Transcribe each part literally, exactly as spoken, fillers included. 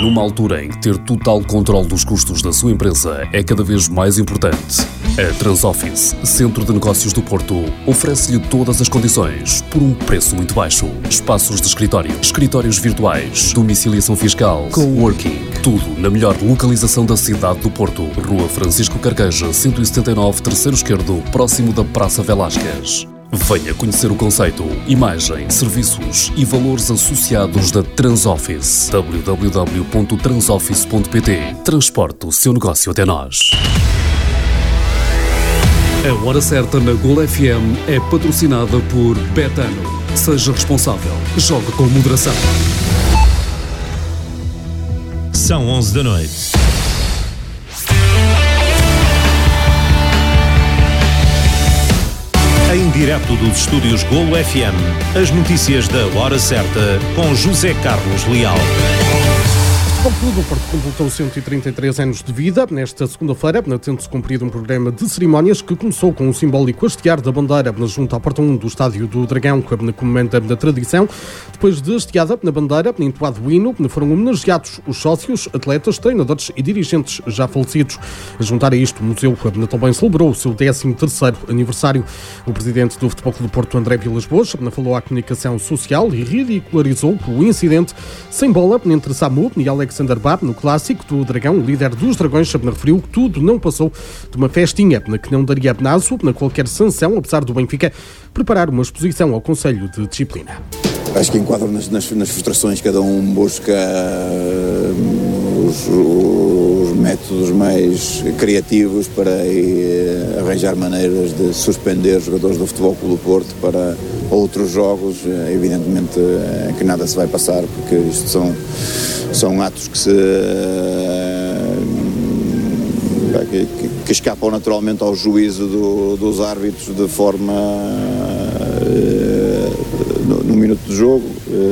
Numa altura em que ter total controle dos custos da sua empresa é cada vez mais importante, a Transoffice, Centro de Negócios do Porto, oferece-lhe todas as condições por um preço muito baixo. Espaços de escritório, escritórios virtuais, domiciliação fiscal, coworking, tudo na melhor localização da cidade do Porto. Rua Francisco Carqueja, cento e setenta e nove, terceiro esquerdo, próximo da Praça Velásquez. Venha conhecer o conceito, imagem, serviços e valores associados da Transoffice. w w w ponto transoffice ponto p t. Transporte o seu negócio até nós. A Hora Certa na Gol F M é patrocinada por Betano. Seja responsável. Jogue com moderação. São onze da noite. Em direto dos estúdios Golo F M, as notícias da Hora Certa com José Carlos Leal. O Porto completou cento e trinta e três anos de vida. Nesta segunda-feira, tendo-se cumprido um programa de cerimónias que começou com um simbólico hastear da bandeira junto à porta um do Estádio do Dragão, que comemora da tradição. Depois de hasteada na bandeira, entoado o hino, foram homenageados os sócios, atletas, treinadores e dirigentes já falecidos. A juntar a isto, o museu também celebrou o seu décimo terceiro aniversário. O presidente do Futebol Clube do Porto, André Vilas-Boas, falou à comunicação social e ridicularizou o incidente sem bola entre Samu e Alex Alexander Bab, no clássico do Dragão. O líder dos Dragões referiu que tudo não passou de uma festinha, que não daria naso na qualquer sanção, apesar do Benfica preparar uma exposição ao Conselho de Disciplina. Acho que enquadro nas, nas, nas frustrações, cada um busca uh, os, os métodos mais criativos para uh, arranjar maneiras de suspender os jogadores do Futebol Clube do Porto para outros jogos. Uh, evidentemente uh, que nada se vai passar, porque isto são, são atos que se... Uh, que, que, que escapam naturalmente ao juízo do, dos árbitros de forma... Uh, no minuto de jogo.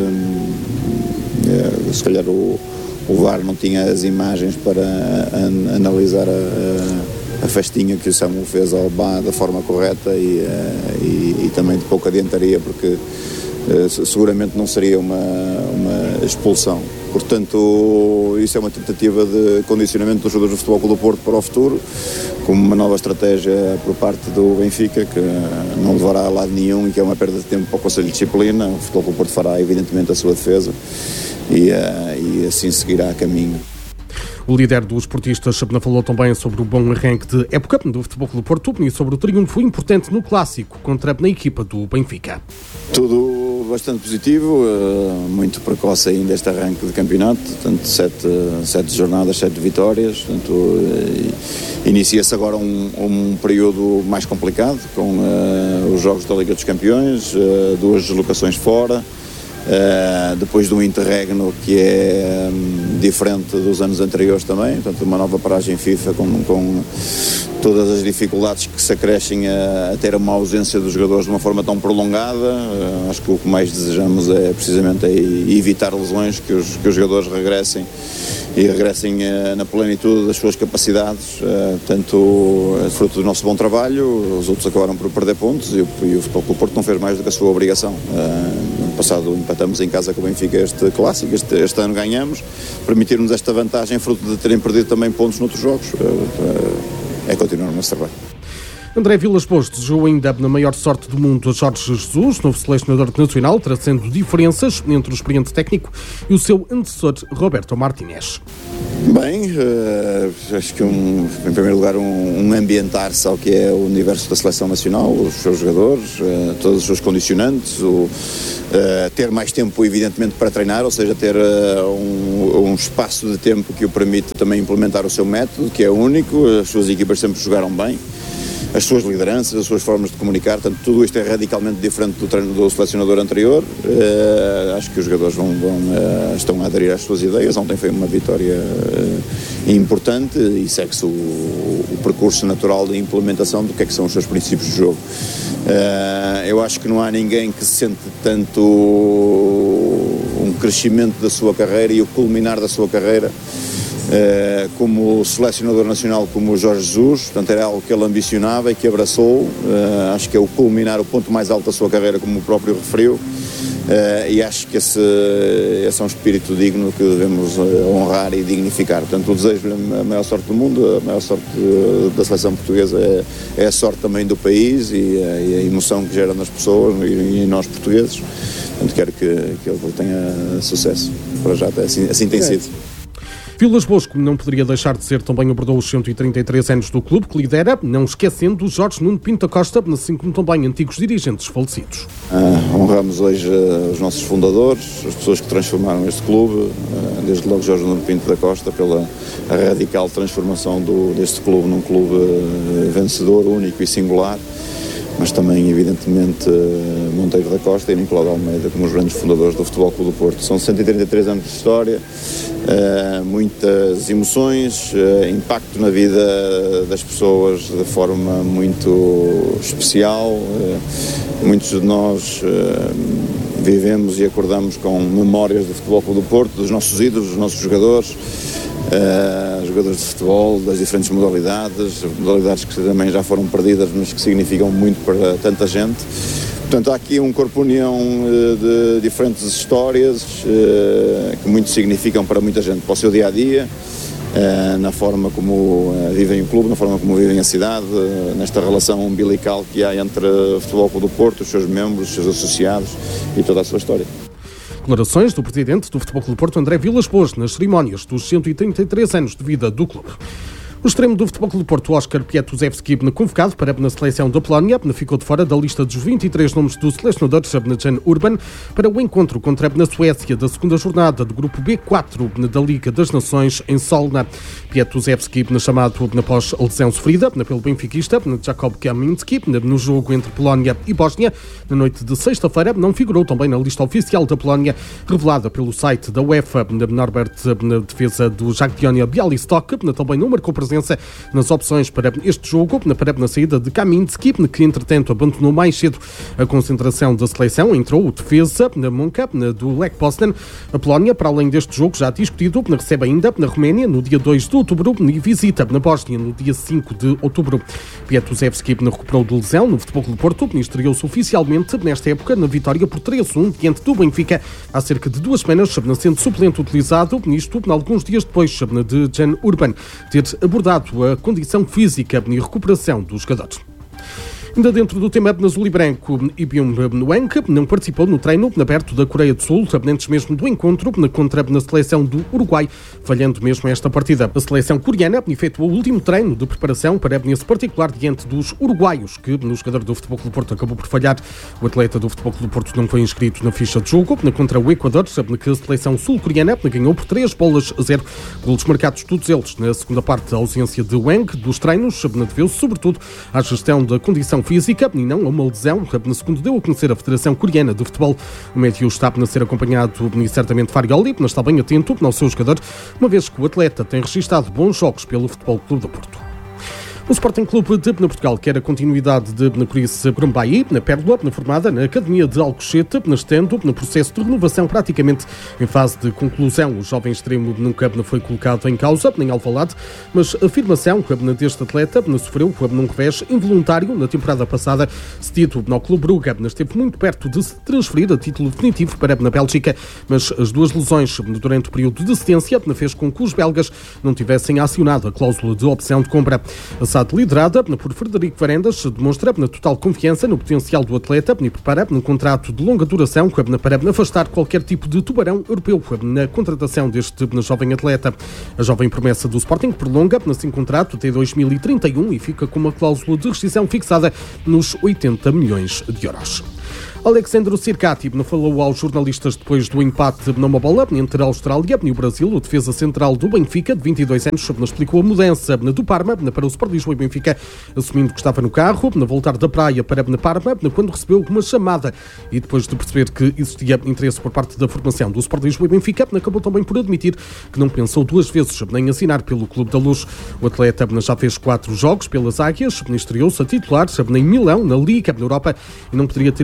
Se calhar o, o V A R não tinha as imagens para an, analisar a, a festinha que o Samu fez ao Bá da forma correta e, e, e também de pouca adiantaria, porque seguramente não seria uma, uma expulsão. Portanto, isso é uma tentativa de condicionamento dos jogadores do Futebol Clube do Porto para o futuro, como uma nova estratégia por parte do Benfica, que não levará a lado nenhum e que é uma perda de tempo para o Conselho de Disciplina. O Futebol Clube do Porto fará, evidentemente, a sua defesa e, uh, e assim seguirá a caminho. O líder dos esportistas falou também sobre o bom arranque de época do Futebol Clube do Porto e sobre o triunfo importante no clássico contra a equipa do Benfica. Tudo bastante positivo, muito precoce ainda este arranque de campeonato, portanto, sete, sete jornadas, sete vitórias, portanto, inicia-se agora um, um período mais complicado, com uh, os jogos da Liga dos Campeões, uh, duas deslocações fora, Uh, depois de um interregno que é um, diferente dos anos anteriores também, portanto uma nova paragem FIFA com, com todas as dificuldades que se acrescem a, a ter uma ausência dos jogadores de uma forma tão prolongada. Uh, acho que o que mais desejamos é precisamente é evitar lesões, que os, que os jogadores regressem e regressem uh, na plenitude das suas capacidades, uh, tanto uh, fruto do nosso bom trabalho. Os outros acabaram por perder pontos e, e o Futebol Clube do Porto não fez mais do que a sua obrigação. Uh, no passado empatamos em casa com o Benfica este clássico, este, este ano ganhamos, permitir-nos esta vantagem fruto de terem perdido também pontos noutros jogos. Uh, uh, é continuar o nosso trabalho. André Vilas-Boas desejou ainda na maior sorte do mundo a Jorge Jesus, novo selecionador nacional, trazendo diferenças entre o experiente técnico e o seu antecessor Roberto Martínez. Bem, uh, acho que um, em primeiro lugar um, um ambientar-se ao que é o universo da seleção nacional, os seus jogadores, uh, todos os seus condicionantes, o, uh, ter mais tempo evidentemente para treinar, ou seja, ter uh, um, um espaço de tempo que o permite também implementar o seu método, que é único. As suas equipas sempre jogaram bem, as suas lideranças, as suas formas de comunicar, portanto, tudo isto é radicalmente diferente do treino do selecionador anterior. Uh, acho que os jogadores vão, vão, uh, estão a aderir às suas ideias. Ontem foi uma vitória uh, importante e segue-se o, o percurso natural de implementação do que é que são os seus princípios de jogo. Uh, eu acho que não há ninguém que se sente tanto um crescimento da sua carreira e o culminar da sua carreira como selecionador nacional, como o Jorge Jesus. Portanto, era algo que ele ambicionava e que abraçou. Acho que é o culminar, o ponto mais alto da sua carreira, como o próprio referiu. E acho que esse, esse é um espírito digno que devemos honrar e dignificar. Portanto, eu desejo-lhe a maior sorte do mundo, a maior sorte da seleção portuguesa é, é a sorte também do país e a, e a emoção que gera nas pessoas e em nós portugueses. Portanto, quero que, que ele tenha sucesso. Para já, assim, assim tem sido. Vilas Boas, como não poderia deixar de ser, também abordou os cento e trinta e três anos do clube, que lidera, não esquecendo Jorge Nuno Pinto da Costa, assim como também antigos dirigentes falecidos. Ah, honramos hoje uh, os nossos fundadores, as pessoas que transformaram este clube, uh, desde logo Jorge Nuno Pinto da Costa, pela radical transformação do, deste clube num clube uh, vencedor, único e singular, mas também, evidentemente, uh, Monteiro da Costa e Nicolau de Almeida como os grandes fundadores do Futebol Clube do Porto. São cento e trinta e três anos de história, uh, muitas emoções, uh, impacto na vida das pessoas de forma muito especial. Uh, muitos de nós uh, vivemos e acordamos com memórias do Futebol Clube do Porto, dos nossos ídolos, dos nossos jogadores. Uh, jogadores de futebol, das diferentes modalidades, modalidades que também já foram perdidas, mas que significam muito para tanta gente. Portanto, há aqui um corpo-união uh, de diferentes histórias uh, que muito significam para muita gente, para o seu dia-a-dia, uh, na forma como uh, vivem o clube, na forma como vivem a cidade, uh, nesta relação umbilical que há entre o Futebol Clube do Porto, os seus membros, os seus associados e toda a sua história. Declarações do presidente do Futebol Clube do Porto, André Vilas Boas, nas cerimónias dos cento e trinta e três anos de vida do clube. O extremo do Futebol Clube do Porto, Oskar Pietuzewski, convocado para a seleção da Polónia, ficou de fora da lista dos vinte e três nomes do selecionador Jan Urban para o encontro contra a Suécia da segunda jornada do grupo B quatro da Liga das Nações em Solna. Pietuzewski, chamado após a lesão sofrida pelo benfiquista Jakub Kaminski no jogo entre Polónia e Bósnia, na noite de sexta-feira, não figurou também na lista oficial da Polónia, revelada pelo site da UEFA. Norbert, na defesa do Jagiellonia Białystok, também não marcou presença nas opções para este jogo, para a saída de Kaminski, que entretanto abandonou mais cedo a concentração da seleção. Entrou o defesa na Monca do Lech Poznan. A Polónia, para além deste jogo já discutido, recebe ainda na Roménia no dia dois de outubro e visita na Bósnia no dia cinco de outubro. Pietuzewski recuperou de lesão no Futebol Clube do Porto e estreou-se oficialmente nesta época na vitória por três a um diante do Benfica há cerca de duas semanas, sendo suplente utilizado, nisto alguns dias depois de Jan Urban ter abordado a condição física e recuperação dos jogadores. Ainda dentro do tema azul e branco, Ibium Wang não participou no treino aberto da Coreia do Sul, antes mesmo do encontro contra a seleção do Uruguai, falhando mesmo esta partida. A seleção coreana efetuou o último treino de preparação para esse particular diante dos uruguaios, que no jogador do Futebol Clube do Porto acabou por falhar. O atleta do Futebol Clube do Porto não foi inscrito na ficha de jogo contra o Equador, que a seleção sul-coreana ganhou por três bolas a zero. Golos marcados todos eles na segunda parte. A ausência de Wang dos treinos deveu-se sobretudo à gestão da condição física e não a uma lesão, segundo deu a conhecer a Federação Coreana de Futebol. O médio está a ser acompanhado e certamente Farioli, mas está bem atento ao seu jogador, uma vez que o atleta tem registrado bons jogos pelo Futebol Clube do Porto. O Sporting Clube de Portugal quer a continuidade de Chris Brumbai, na Pérola, formada na Academia de Alcochete, estando no processo de renovação praticamente em fase de conclusão. O jovem extremo nunca foi colocado em causa, nem Alvalade, mas a afirmação deste atleta sofreu um revés involuntário na temporada passada, cedido ao Clube Brugge, esteve muito perto de se transferir a título definitivo para a Bélgica, mas as duas lesões durante o período de cedência fez com que os belgas não tivessem acionado a cláusula de opção de compra. A liderada por Frederico Varandas demonstra total confiança no potencial do atleta e prepara um contrato de longa duração para afastar qualquer tipo de tubarão europeu na contratação deste jovem atleta. A jovem promessa do Sporting prolonga assim contrato até dois mil e trinta e um e fica com uma cláusula de rescisão fixada nos oitenta milhões de euros. Alexandre Circati falou aos jornalistas depois do empate numa bola entre a Austrália e o Brasil. O defesa central do Benfica, de vinte e dois anos, explicou a mudança do Parma para o Sport Lisboa e Benfica, assumindo que estava no carro, na voltar da praia para Parma, quando recebeu uma chamada. E depois de perceber que existia interesse por parte da formação do Sport Lisboa e Benfica, acabou também por admitir que não pensou duas vezes em assinar pelo Clube da Luz. O atleta já fez quatro jogos pelas Águias, estreou-se a titular em Milão, na Liga Europa, e não poderia ter imaginado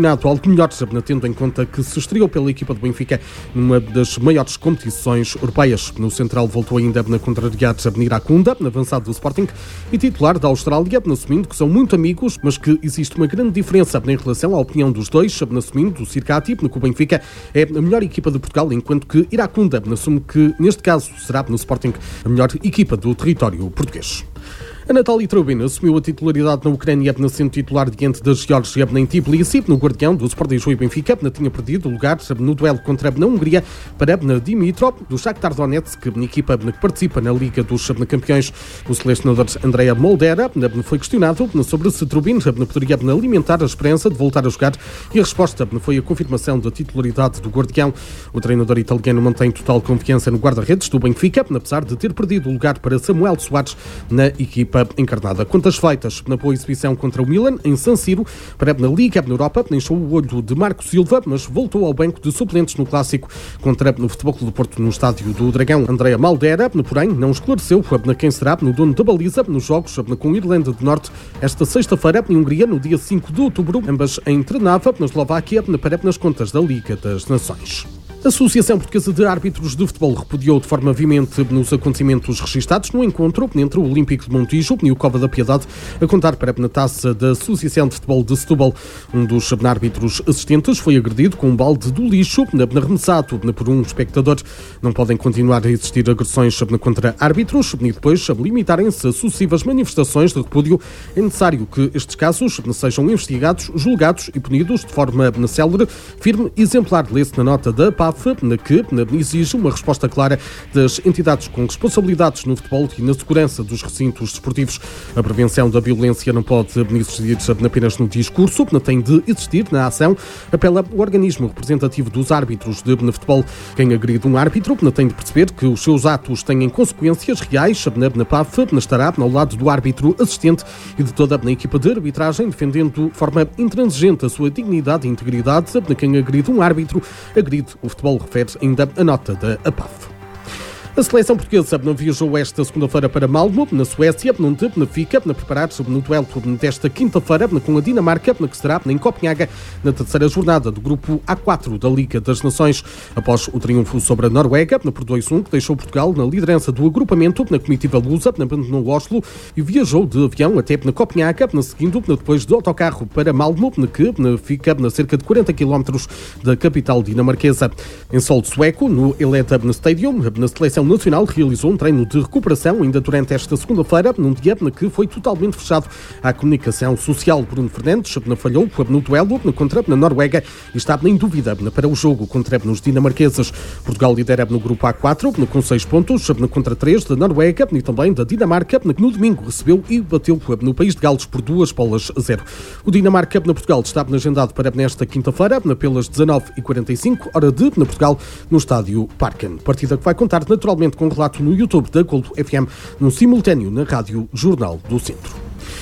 campeonato algo melhor, tendo em conta que se estreou pela equipa do Benfica numa das maiores competições europeias. No central voltou ainda a contrariar Iracunda, avançado do Sporting, e titular da Austrália, assumindo que são muito amigos, mas que existe uma grande diferença em relação à opinião dos dois, assumindo o Circati, que o Benfica é a melhor equipa de Portugal, enquanto que Iracunda assume que, neste caso, será no Sporting a melhor equipa do território português. A Natalie Trubin assumiu a titularidade na Ucrânia, sendo titular diante da Geórgia em Tbilisi. No guardião do Sport Lisboa e Benfica, tinha perdido o lugar no duelo contra a Hungria para Dimitrov, do Shakhtar Donetsk, equipa que participa na Liga dos Campeões. O selecionador Andrea Moldera foi questionado sobre se Trubin poderia alimentar a esperança de voltar a jogar, e a resposta foi a confirmação da titularidade do guardião. O treinador italiano mantém total confiança no guarda-redes do Benfica, apesar de ter perdido o lugar para Samuel Soares na equipa encarnada. Contas feitas na boa exibição contra o Milan em San Siro, para na Liga na Europa, encheu o olho de Marco Silva, mas voltou ao banco de suplentes no clássico contra o Futebol Clube do Porto no estádio do Dragão. Andrea Maldera, porém, não esclareceu quem será no dono da baliza nos jogos com Irlanda do Norte esta sexta-feira em Hungria, no dia cinco de outubro, ambas em Trnava, na Eslováquia, para nas contas da Liga das Nações. A Associação Portuguesa de Árbitros de Futebol repudiou de forma veemente nos acontecimentos registados no encontro entre o Olímpico de Montijo e o Cova da Piedade, a contar para a taça da Associação de Futebol de Setúbal. Um dos árbitros assistentes foi agredido com um balde do lixo arremessado por um espectador. Não podem continuar a existir agressões contra árbitros e depois limitarem-se a sucessivas manifestações de repúdio. É necessário que estes casos sejam investigados, julgados e punidos de forma célere, firme e exemplar, lê-se na nota da P A F, que exige uma resposta clara das entidades com responsabilidades no futebol e na segurança dos recintos desportivos. A prevenção da violência não pode existir apenas no discurso, tem de existir na ação, apela o organismo representativo dos árbitros de futebol. Quem agride um árbitro tem de perceber que os seus atos têm consequências reais. Na P A F estará ao lado do árbitro assistente e de toda a equipa de arbitragem, defendendo de forma intransigente a sua dignidade e integridade. Quem agride um árbitro, agride o futebol. Futebol, refere ainda a nota da A P A F. A seleção portuguesa viajou esta segunda-feira para Malmö, na Suécia, onde fica a preparar-se no duelo desta quinta-feira com a Dinamarca, que será em Copenhaga, na terceira jornada do grupo A quatro da Liga das Nações. Após o triunfo sobre a Noruega, por dois a um, que deixou Portugal na liderança do agrupamento, na comitiva lusa, abandonou Oslo e viajou de avião até na Copenhaga, seguindo depois de autocarro para Malmö, que fica a cerca de quarenta quilómetros da capital dinamarquesa. Em solo sueco, no Eleda Stadium, na seleção nacional realizou um treino de recuperação ainda durante esta segunda-feira, num dia que foi totalmente fechado à comunicação social. Bruno Fernandes falhou no duelo contra a Noruega e está em dúvida para o jogo contra os dinamarqueses. Portugal lidera no grupo A quatro com seis pontos contra três da Noruega e também da Dinamarca, que no domingo recebeu e bateu no país de Gales por duas bolas a zero. O Dinamarca na Portugal está agendado para nesta quinta-feira pelas dezanove e quarenta e cinco, hora de na Portugal, no estádio Parken. Partida que vai contar naturalmente com um relato no YouTube da Golo F M, no simultâneo na Rádio Jornal do Centro.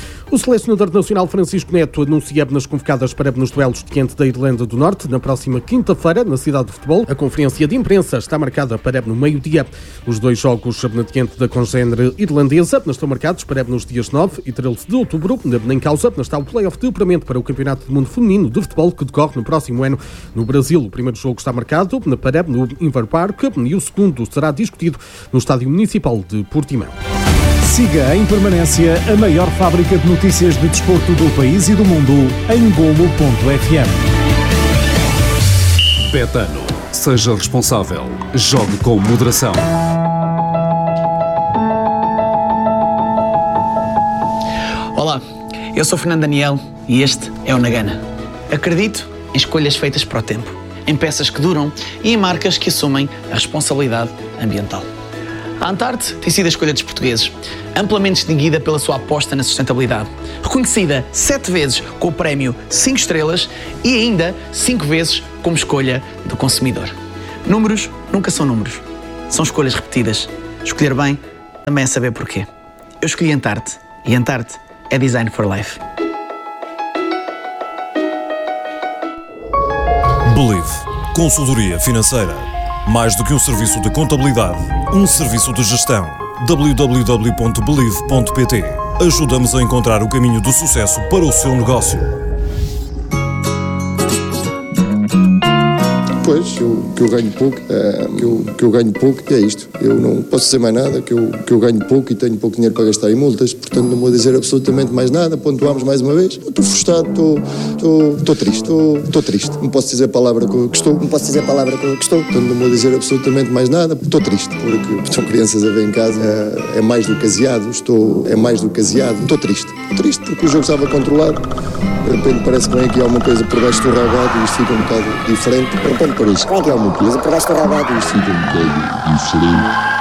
O selecionador nacional Francisco Neto anuncia nas convocadas para nos duelos diante da Irlanda do Norte na próxima quinta-feira na cidade de futebol. A conferência de imprensa está marcada para no meio-dia. Os dois jogos diante da congénere irlandesa estão marcados para nos dias nove e treze de outubro. Em causa está o play-off de apuramento para o Campeonato do Mundo Feminino de Futebol, que decorre no próximo ano no Brasil. O primeiro jogo está marcado para no Inver Park e o segundo será discutido no Estádio Municipal de Portimão. Siga em permanência a maior fábrica de notícias de desporto do país e do mundo em golo ponto f m. Betano. Seja responsável. Jogue com moderação. Olá, eu sou Fernando Daniel e este é o Nagana. Acredito em escolhas feitas para o tempo, em peças que duram e em marcas que assumem a responsabilidade ambiental. A Antarte tem sido a escolha dos portugueses, amplamente distinguida pela sua aposta na sustentabilidade. Reconhecida sete vezes com o prémio cinco estrelas e ainda cinco vezes como escolha do consumidor. Números nunca são números, são escolhas repetidas. Escolher bem também é saber porquê. Eu escolhi Antarte e Antarte é Design for Life. Believe. Consultoria financeira. Mais do que um serviço de contabilidade, um serviço de gestão. w w w ponto believe ponto p t. Ajuda-nos a encontrar o caminho do sucesso para o seu negócio. Pois, que eu, que eu ganho pouco, é, que, eu, que eu ganho pouco e é isto. Eu não posso dizer mais nada, que eu, que eu ganho pouco e tenho pouco dinheiro para gastar em multas, portanto não vou dizer absolutamente mais nada. Pontuámos mais uma vez. Estou frustrado, estou, estou, estou triste, estou, estou triste. Não posso dizer a palavra que estou, não posso dizer a palavra que estou, portanto não vou dizer absolutamente mais nada. Estou triste, porque estão crianças a ver em casa, é, é mais do que aziado, estou, é mais do que aziado. Estou triste, estou triste porque o jogo estava controlado. De repente parece que vem aqui alguma coisa por baixo do relvado e isto fica um bocado diferente. De repente parece que vem aqui alguma coisa por baixo do relvado e isto fica um bocado diferente.